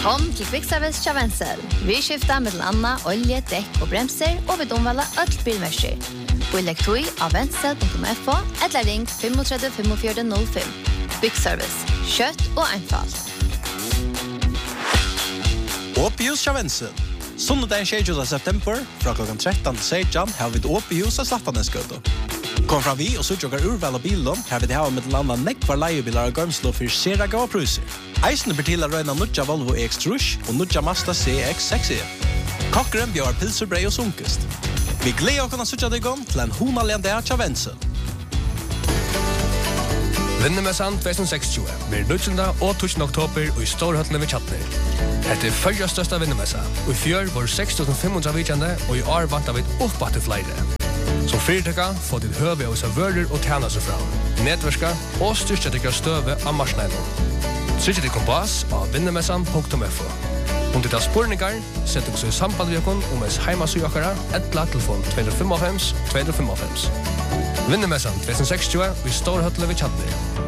Kom til Kvickservice tja Wenzel. Vi skifter mellom anna, olje, dekk og bremser, og vi domvalda alt bilmerser. Og legg tog av wenzel.fo, eller ring 35 45 05. Kvickservice. Kjøtt og einfalt. Åpehus tja Wenzel. Sundagen 22. september, fra klokken 13 til 16, har vi et åpehus av Slattaneskøto. Kom fra vi og suttjokkar urval av bilen, her vil de ha med til landa nekvar leiebilar og gømslo for seraga og pruser. Eisen blir til å røyna nudja Volvo EX Trush og nudja Mazda CX-6E. Kokkeren bjør pilserbrei og sunkest. Vi gleder å kunne suttja deg om til en honalende tja Wenzel. Vinnemessan 2060 blir 19. og 20. oktober og i Storhøtlen ved Kjatner. Dette fyrja største vinnemessa, og i fjør var 6.500 vikjande, og i år vant vi oppbatt til flere. Som fyrtøkka får til høve av servører og tjener seg fra, nedverska og styrke til støve av marsneilen. Trykk til kompass av vinnemessan.fo. Om det er spurningar, sett dere så i samband med dere om ens heimasøyakere, etla telefon 255 255. Vinnemessan 2060 i Storhøtlen ved Kjatner.